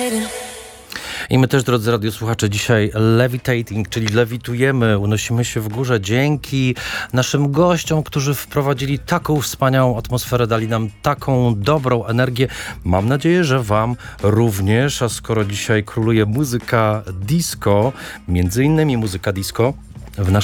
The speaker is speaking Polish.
I my też, drodzy radiosłuchacze, dzisiaj levitating, czyli lewitujemy, unosimy się w górze dzięki naszym gościom, którzy wprowadzili taką wspaniałą atmosferę, dali nam taką dobrą energię. Mam nadzieję, że wam również, a skoro dzisiaj króluje muzyka disco, między innymi muzyka disco, w naszym